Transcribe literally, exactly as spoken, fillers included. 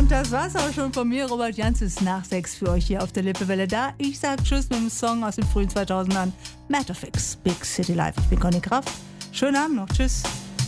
Und das war's auch schon von mir. Robert Jans ist nach sechs für euch hier auf der Lippewelle da. Ich sag Tschüss mit einem Song aus den frühen zweitausendern. Matterfix, Big City Life. Ich bin Conny Kraft. Schönen Abend noch. Tschüss.